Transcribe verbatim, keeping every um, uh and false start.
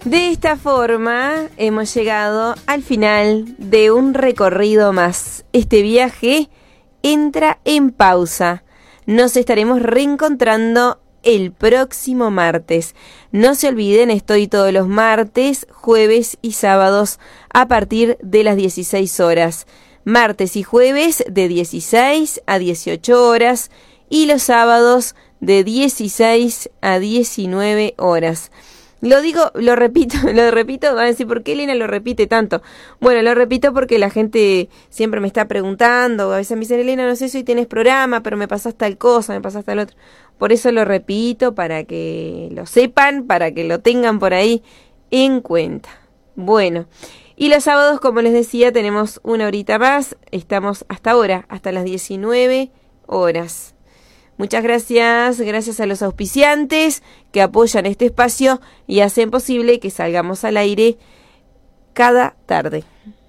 De esta forma hemos llegado al final de un recorrido más. Este viaje entra en pausa. Nos estaremos reencontrando el próximo martes. No se olviden, estoy todos los martes, jueves y sábados a partir de las dieciséis horas. Martes y jueves de dieciséis a dieciocho horas y los sábados de dieciséis a diecinueve horas. Lo digo, lo repito, lo repito, van a decir, ¿por qué Elena lo repite tanto? Bueno, lo repito porque la gente siempre me está preguntando, a veces me dicen, Elena, no sé si hoy tienes programa, pero me pasás tal cosa, me pasás tal otro. Por eso lo repito, para que lo sepan, para que lo tengan por ahí en cuenta. Bueno, y los sábados, como les decía, tenemos una horita más, estamos hasta ahora, hasta las diecinueve horas. Muchas gracias, gracias a los auspiciantes que apoyan este espacio y hacen posible que salgamos al aire cada tarde.